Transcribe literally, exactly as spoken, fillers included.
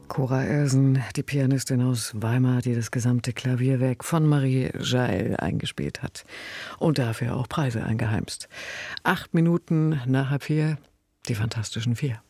Cora Ersen, die Pianistin aus Weimar, die das gesamte Klavierwerk von Marie Jaell eingespielt hat und dafür auch Preise eingeheimst. Acht Minuten nach halb vier, die Fantastischen Vier.